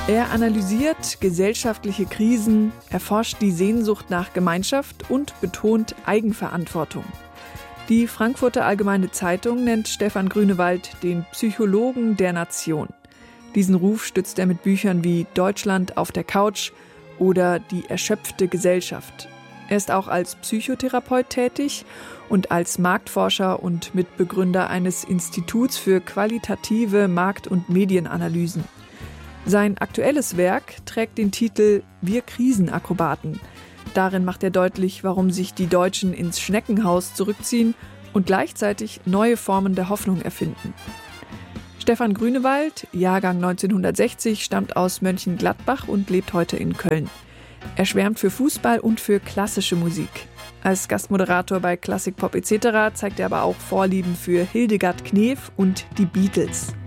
Er analysiert gesellschaftliche Krisen, erforscht die Sehnsucht nach Gemeinschaft und betont Eigenverantwortung. Die Frankfurter Allgemeine Zeitung nennt Stefan Grünewald den Psychologen der Nation. Diesen Ruf stützt er mit Büchern wie Deutschland auf der Couch oder Die erschöpfte Gesellschaft. Er ist auch als Psychotherapeut tätig und als Marktforscher und Mitbegründer eines Instituts für qualitative Markt- und Medienanalysen. Sein aktuelles Werk trägt den Titel Wir Krisenakrobaten. Darin macht er deutlich, warum sich die Deutschen ins Schneckenhaus zurückziehen und gleichzeitig neue Formen der Hoffnung erfinden. Stefan Grünewald, Jahrgang 1960, stammt aus Mönchengladbach und lebt heute in Köln. Er schwärmt für Fußball und für klassische Musik. Als Gastmoderator bei Klassik Pop etc. zeigt er aber auch Vorlieben für Hildegard Knef und die Beatles.